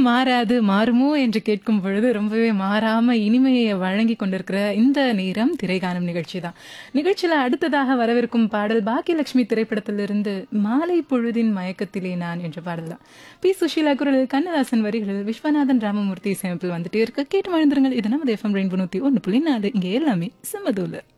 மாறாது, மாறுமோ என்று கேட்கும் பொழுது ரொம்பவே மாறாம இனிமையை வழங்கிக் கொண்டிருக்கிற இந்த நேரம் திரைகாணும் நிகழ்ச்சி தான். நிகழ்ச்சியில அடுத்ததாக வரவிருக்கும் பாடல் பாக்கியலட்சுமி திரைப்படத்திலிருந்து மாலை பொழுதின் மயக்கத்திலே நான் என்ற பாடல் தான். பி. சுஷீலா குரலில், கண்ணதாசன் வரிகளில், விஸ்வநாதன் ராமமூர்த்தி இசையமைப்பில் வந்துட்டே இருக்கு. கேட்டு மகிழ்ந்திருங்கள். இது நமது FM ரெயின்போ 101.4. இங்கே எல்லாமே சமதூல.